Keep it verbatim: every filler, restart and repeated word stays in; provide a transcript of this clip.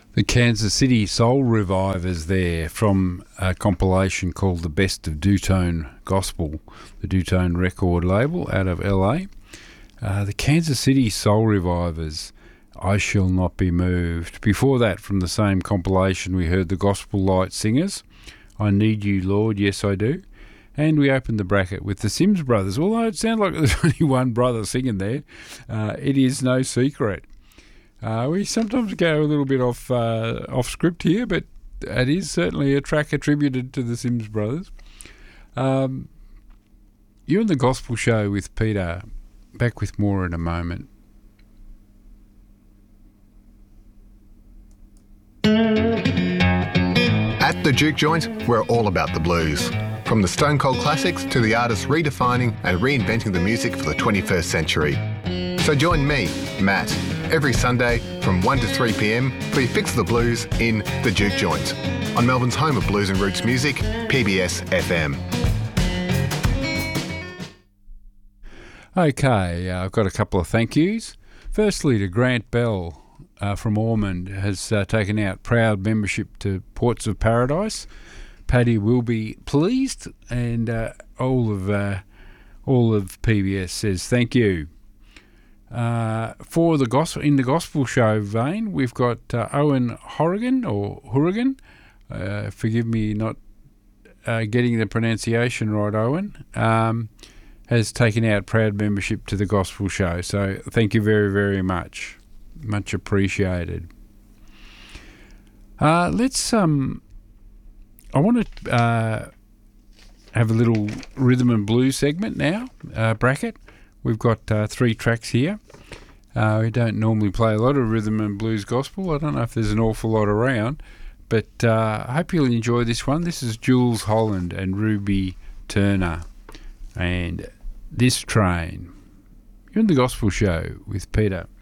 The Kansas City Soul Revivers there from a compilation called The Best of Dutone Gospel, the Dutone record label out of L A. Uh, the Kansas City Soul Revivers, I Shall Not Be Moved. Before that, from the same compilation, we heard the Gospel Light Singers, I Need You, Lord, Yes I Do. And we opened the bracket with the Sims Brothers. Although it sounded like there's only one brother singing there, uh, it is no secret. Uh, we sometimes go a little bit off uh, off script here, but it is certainly a track attributed to the Sims Brothers. Um, you're in the Gospel Show with Peter. Back with more in a moment. At the Juke Joint, we're all about the blues. From the Stone Cold classics to the artists redefining and reinventing the music for the twenty-first century. So join me, Matt, every Sunday from one to three p.m. for your fix of the blues in The Juke Joint on Melbourne's home of blues and roots music, P B S F M. Okay, uh, I've got a couple of thank yous. Firstly, to Grant Bell uh, from Ormond has uh, taken out proud membership to Ports of Paradise. Paddy will be pleased, and uh, all of uh, all of P B S says thank you. Uh, for the gospel in the gospel show vein, we've got uh, Owen Horrigan or Hurrigan. Uh, forgive me not uh, getting the pronunciation right, Owen. Um, has taken out proud membership to the gospel show. So thank you very, very much. Much appreciated. Uh, let's. Um, I want to uh, have a little rhythm and blues segment now. Uh, bracket. We've got uh, three tracks here. Uh, we don't normally play a lot of rhythm and blues gospel. I don't know if there's an awful lot around, but uh, I hope you'll enjoy this one. This is Jules Holland and Ruby Turner, and This Train. You're in the Gospel Show with Peter.